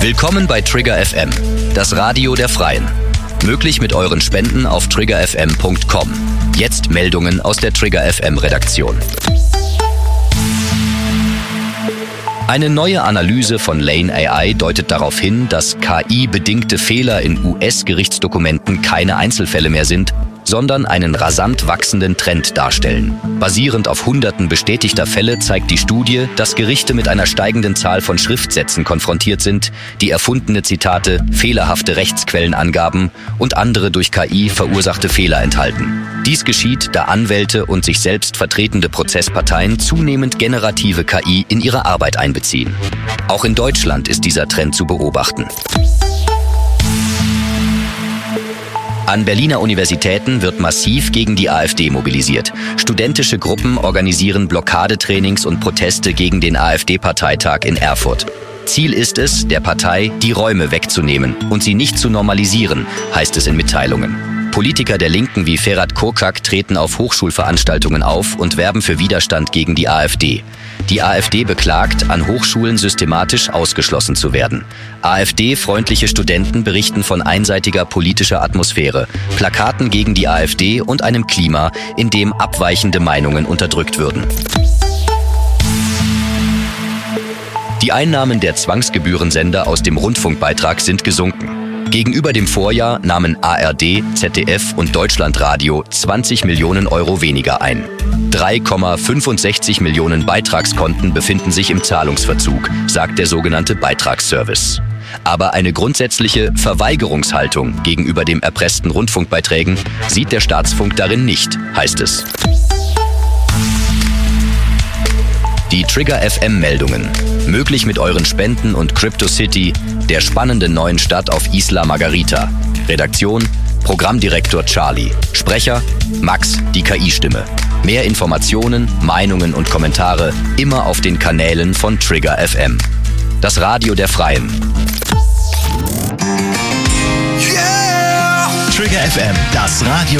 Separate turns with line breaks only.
Willkommen bei Trigger FM, das Radio der Freien. Möglich mit euren Spenden auf triggerfm.com. Jetzt Meldungen aus der Trigger FM Redaktion. Eine neue Analyse von Lane AI deutet darauf hin, dass KI-bedingte Fehler in US-Gerichtsdokumenten keine Einzelfälle mehr sind, sondern einen rasant wachsenden Trend darstellen. Basierend auf Hunderten bestätigter Fälle zeigt die Studie, dass Gerichte mit einer steigenden Zahl von Schriftsätzen konfrontiert sind, die erfundene Zitate, fehlerhafte Rechtsquellenangaben und andere durch KI verursachte Fehler enthalten. Dies geschieht, da Anwälte und sich selbst vertretende Prozessparteien zunehmend generative KI in ihre Arbeit einbeziehen. Auch in Deutschland ist dieser Trend zu beobachten. An Berliner Universitäten wird massiv gegen die AfD mobilisiert. Studentische Gruppen organisieren Blockadetrainings und Proteste gegen den AfD-Parteitag in Erfurt. Ziel ist es, der Partei die Räume wegzunehmen und sie nicht zu normalisieren, heißt es in Mitteilungen. Politiker der Linken wie Ferhat Korkak treten auf Hochschulveranstaltungen auf und werben für Widerstand gegen die AfD. Die AfD beklagt, an Hochschulen systematisch ausgeschlossen zu werden. AfD-freundliche Studenten berichten von einseitiger politischer Atmosphäre, Plakaten gegen die AfD und einem Klima, in dem abweichende Meinungen unterdrückt würden. Die Einnahmen der Zwangsgebührensender aus dem Rundfunkbeitrag sind gesunken. Gegenüber dem Vorjahr nahmen ARD, ZDF und Deutschlandradio 20 Millionen Euro weniger ein. 3,65 Millionen Beitragskonten befinden sich im Zahlungsverzug, sagt der sogenannte Beitragsservice. Aber eine grundsätzliche Verweigerungshaltung gegenüber dem erpressten Rundfunkbeiträgen sieht der Staatsfunk darin nicht, heißt es. Die Trigger FM Meldungen. Möglich mit euren Spenden und CryptoCity, der spannenden neuen Stadt auf Isla Margarita. Redaktion: Programmdirektor Charlie. Sprecher: Max, die KI-Stimme. Mehr Informationen, Meinungen und Kommentare immer auf den Kanälen von Trigger FM. Das Radio der Freien.
Yeah! Trigger FM, das Radio